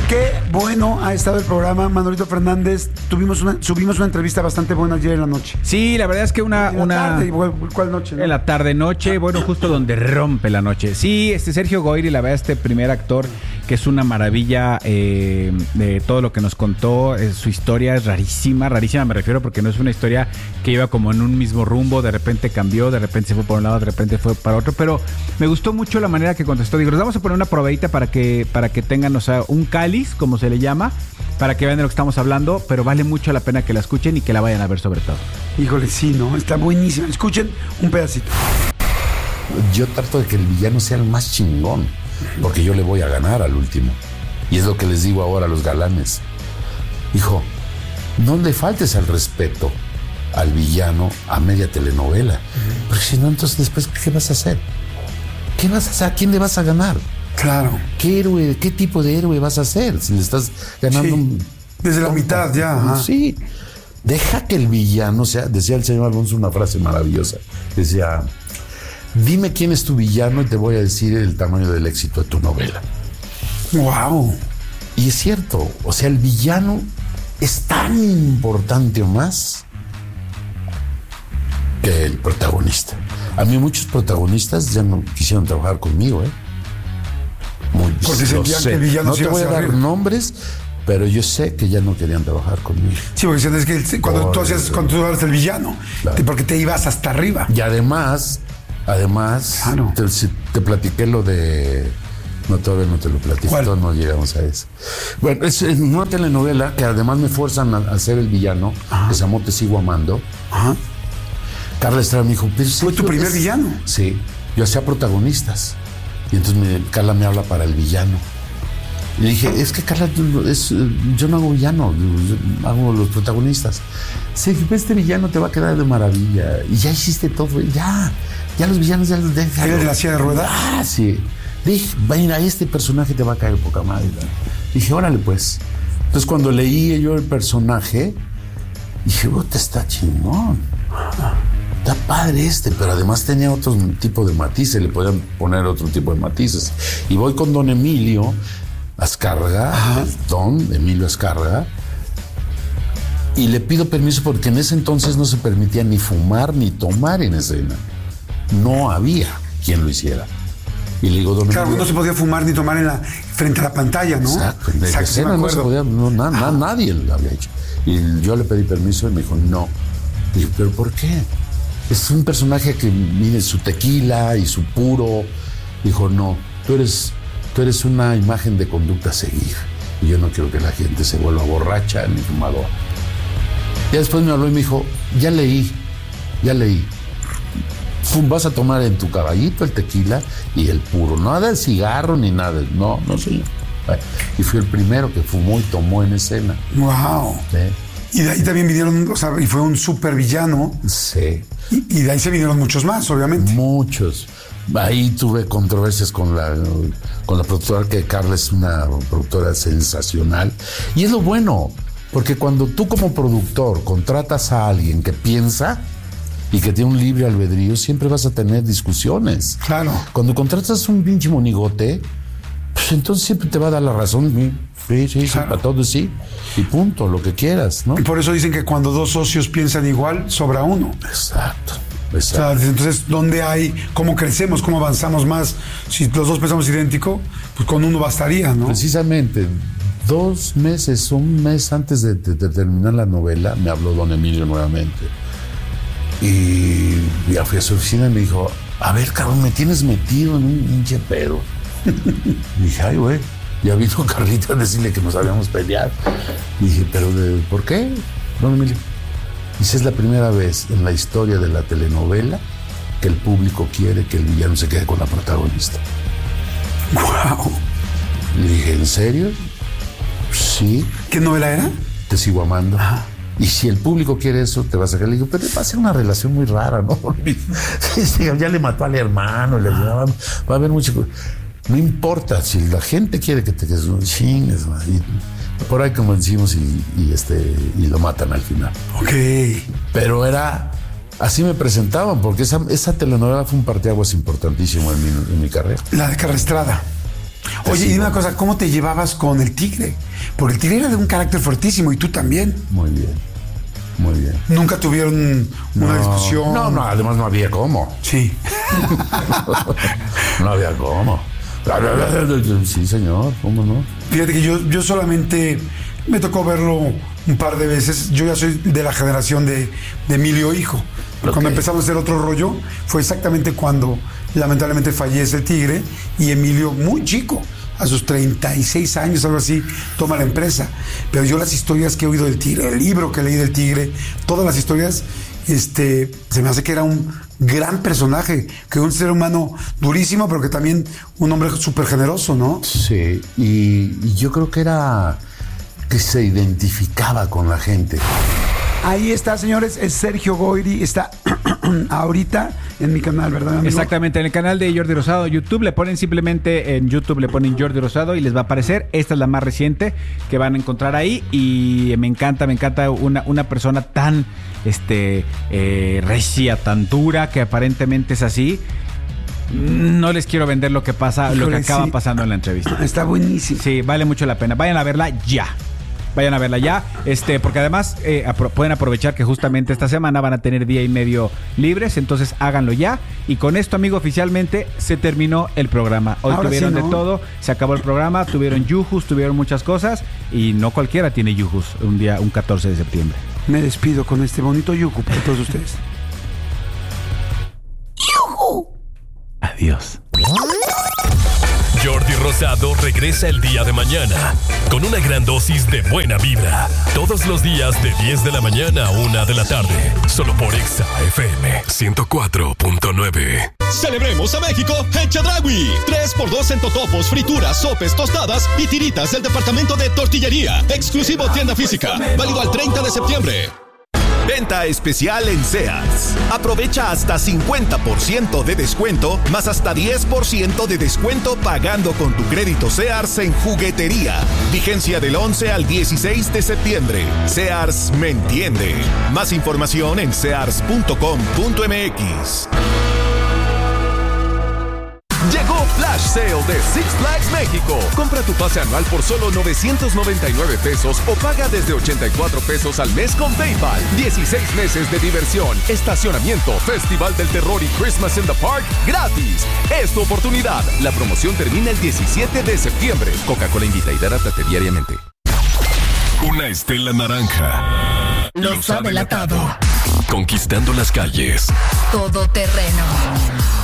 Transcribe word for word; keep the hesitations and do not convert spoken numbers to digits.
Qué bueno ha estado el programa, Manolito Fernández. Tuvimos una, subimos una entrevista bastante buena ayer en la noche. Sí, la verdad es que una... En la una... tarde, ¿cuál noche? ¿No? En la tarde-noche, bueno, justo donde rompe la noche. Sí, este Sergio Goyri, la verdad, este primer actor, que es una maravilla eh, de todo lo que nos contó. Eh, su historia es rarísima, rarísima me refiero, porque no es una historia que iba como en un mismo rumbo, de repente cambió, de repente se fue por un lado, de repente fue para otro, pero me gustó mucho la manera que contestó. Digo, les vamos a poner una probadita para que, para que tengan, o sea, un cáliz, como se le llama, para que vean de lo que estamos hablando, pero vale mucho la pena que la escuchen y que la vayan a ver sobre todo. Híjole, sí, ¿no? Está buenísima. Escuchen un pedacito. Yo trato de que el villano sea el más chingón, porque yo le voy a ganar al último. Y es lo que les digo ahora a los galanes. Hijo, no le faltes al respeto al villano a media telenovela. Uh-huh. Porque si no, entonces después, ¿qué vas a hacer? ¿Qué vas a hacer? ¿A quién le vas a ganar? Claro. ¿Qué héroe, qué tipo de héroe vas a hacer si le estás ganando? Sí. Un... Desde la mitad ya. Ajá. Sí. Deja que el villano sea, decía el señor Alonso una frase maravillosa. Decía, dime quién es tu villano y te voy a decir el tamaño del éxito de tu novela. Wow. Y es cierto, o sea, el villano es tan importante o más que el protagonista. A mí muchos protagonistas ya no quisieron trabajar conmigo, ¿eh? Muy, porque sentían sé. que el villano no se te voy a dar arriba. nombres, pero yo sé que ya no querían trabajar conmigo. Sí, porque es que cuando Por tú hacías, cuando tú eras el villano, claro. porque te ibas hasta arriba. Y además, además, claro. te, te platiqué lo de... No, todavía no te lo platico, ¿Cuál? no llegamos a eso. Bueno, es una telenovela que además me fuerzan a, a ser el villano, Ajá. que se llamó Te Sigo Amando. Ajá. Carla Estrada me dijo... Pero ¿Fue tu primer es... villano? Sí, yo hacía protagonistas. Y entonces me, Carla me habla para el villano. Y le dije, es que Carla, es, yo no hago villano, yo hago los protagonistas. Sí, este villano te va a quedar de maravilla. Y ya hiciste todo, ya, ya los villanos ya los dejan. ¿Era de la silla de ruedas? Ah, sí. Dije, mira, este personaje te va a caer poca madre. Dije, órale pues. Entonces cuando leí yo el personaje, dije, te está chingón. Está padre este, pero además tenía otro tipo de matices, le podían poner otro tipo de matices. Y voy con don Emilio Azcárraga, Ajá. don Emilio Azcárraga, y le pido permiso porque en ese entonces no se permitía ni fumar ni tomar en escena. No había quien lo hiciera. Y le digo, don Claro, Emilio, no se podía fumar ni tomar en la, frente a la pantalla, ¿no? Exacto, en Exacto, escena sí no se podía, no, na, na, nadie lo había hecho. Y yo le pedí permiso y me dijo, no. Y dije, ¿pero por qué? Es un personaje que mire su tequila y su puro. Dijo, no, tú eres, tú eres una imagen de conducta a seguir. Y yo no quiero que la gente se vuelva borracha ni fumadora. Y después me habló y me dijo, ya leí, ya leí. Vas a tomar en tu caballito el tequila y el puro. Nada del cigarro ni nada. No, no señor. Y fui el primero que fumó y tomó en escena. Wow. ¿Sí? Y de ahí también vinieron, o sea, y fue un súper villano. Sí. Y, y de ahí se vinieron muchos más, obviamente. Muchos. Ahí tuve controversias con la, con la productora, que Carla es una productora sensacional. Y es lo bueno, porque cuando tú como productor contratas a alguien que piensa y que tiene un libre albedrío, siempre vas a tener discusiones. Claro. Cuando contratas un pinche monigote, pues entonces siempre te va a dar la razón. Sí, sí, sí, claro. para todo sí. Y punto, lo que quieras, ¿no? Y por eso dicen que cuando dos socios piensan igual, sobra uno. Exacto. Exacto. O sea, entonces, ¿dónde hay, cómo crecemos, cómo avanzamos más? Si los dos pensamos idéntico, pues con uno bastaría, ¿no? Precisamente, dos meses, un mes antes de, de, de terminar la novela, me habló don Emilio nuevamente. Y ya fui a su oficina y me dijo, a ver, cabrón, me tienes metido en un pinche pedo. Y dije, ay, güey, ya vino Carlita a decirle que nos habíamos peleado. Y dije, ¿pero de, por qué, don Emilio? Dice, es la primera vez en la historia de la telenovela que el público quiere que el villano se quede con la protagonista. ¡Wow! Le dije, ¿en serio? Sí. ¿Qué novela era? Te Sigo Amando. Ajá. Y si el público quiere eso, te vas a sacar. Le digo, pero va a ser una relación muy rara, ¿no? Ya le mató al hermano, le va a haber mucho. No importa, si la gente quiere que te quedes un chingues, y por ahí como decimos, y, y este y lo matan al final. Ok. Pero era, así me presentaban, porque esa, esa telenovela fue un parteaguas importantísimo en mi, en mi carrera. La de Carla Estrada. Oye, y dime una cosa, ¿cómo te llevabas con el tigre? Porque el tigre era de un carácter fuertísimo y tú también. Muy bien, muy bien. ¿Nunca tuvieron una no, discusión? No, no, además no había cómo. Sí. No había cómo. Sí, señor, ¿cómo no? Fíjate que yo, yo solamente me tocó verlo un par de veces. Yo ya soy de la generación de, de Emilio Hijo. Okay. Cuando empezamos a hacer otro rollo, fue exactamente cuando lamentablemente fallece el tigre y Emilio, muy chico, a sus treinta y seis años, algo así, toma la empresa. Pero yo las historias que he oído del tigre, el libro que leí del tigre, todas las historias, este, se me hace que era un gran personaje, que un ser humano durísimo, pero que también un hombre súper generoso, ¿no? Sí, y, y yo creo que era que se identificaba con la gente. Ahí está, señores, es Sergio Goyri, está ahorita en mi canal, ¿verdad, amigo? Exactamente, en el canal de Jordi Rosado, YouTube, le ponen simplemente en YouTube, le ponen Jordi Rosado y les va a aparecer. Esta es la más reciente que van a encontrar ahí y me encanta, me encanta una, una persona tan este, eh, recia, tan dura, que aparentemente es así. No les quiero vender lo que pasa, Híjole, lo que acaba sí. pasando en la entrevista. Está buenísimo. Sí, vale mucho la pena. Vayan a verla ya. Vayan a verla ya, este, porque además eh, apro- pueden aprovechar que justamente esta semana van a tener día y medio libres, entonces háganlo ya. Y con esto, amigo, oficialmente se terminó el programa. Hoy Ahora tuvieron sí, ¿no? de todo, se acabó el programa, tuvieron yujus, tuvieron muchas cosas y no cualquiera tiene yujus un día, un catorce de septiembre. Me despido con este bonito yuju para todos ustedes. ¡Yuju! Adiós. Jordi Rosado regresa el día de mañana con una gran dosis de buena vibra. Todos los días de diez de la mañana a una de la tarde. Solo por Exa F M ciento cuatro punto nueve. Celebremos a México en Chedraui. tres por dos en totopos, frituras, sopes, tostadas y tiritas del departamento de tortillería. Exclusivo tienda física. Válido al treinta de septiembre. Venta especial en Sears. Aprovecha hasta cincuenta por ciento de descuento, más hasta diez por ciento de descuento pagando con tu crédito Sears en juguetería. Vigencia del once al dieciséis de septiembre. Sears me entiende. Más información en sears punto com punto m x. Llegó Flash Sale de Six Flags México. Compra tu pase anual por solo novecientos noventa y nueve pesos o paga desde ochenta y cuatro pesos al mes con PayPal. dieciséis meses de diversión, estacionamiento, Festival del Terror y Christmas in the Park gratis. Es tu oportunidad. La promoción termina el diecisiete de septiembre. Coca-Cola invita y hidrátate diariamente. Una estela naranja los ha delatado. Conquistando las calles. Todoterreno.